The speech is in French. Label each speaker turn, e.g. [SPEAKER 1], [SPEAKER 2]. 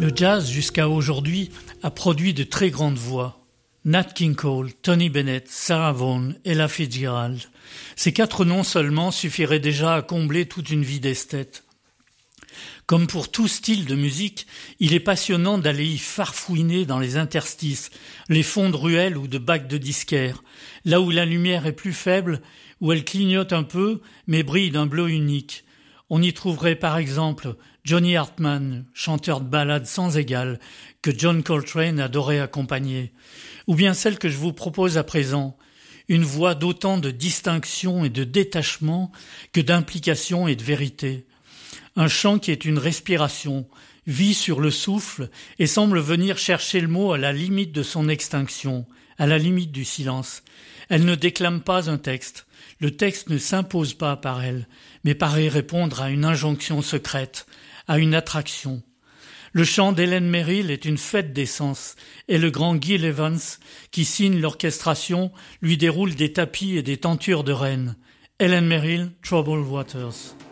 [SPEAKER 1] Le jazz, jusqu'à aujourd'hui, a produit de très grandes voix. Nat King Cole, Tony Bennett, Sarah Vaughan, Ella Fitzgerald. Ces 4 noms seulement suffiraient déjà à combler toute une vie d'esthète. Comme pour tout style de musique, il est passionnant d'aller y farfouiner dans les interstices, les fonds de ruelles ou de bacs de disquaires, là où la lumière est plus faible, où elle clignote un peu, mais brille d'un bleu unique. On y trouverait par exemple Johnny Hartman, chanteur de ballades sans égal, que John Coltrane adorait accompagner, ou bien celle que je vous propose à présent, une voix d'autant de distinction et de détachement que d'implication et de vérité. Un chant qui est une respiration, vit sur le souffle et semble venir chercher le mot à la limite de son extinction, à la limite du silence. Elle ne déclame pas un texte, le texte ne s'impose pas par elle, mais paraît répondre à une injonction secrète, à une attraction. Le chant d'Helen Merrill est une fête d'essence, et le grand Gil Evans, qui signe l'orchestration, lui déroule des tapis et des tentures de reine. Helen Merrill, Troubled Waters.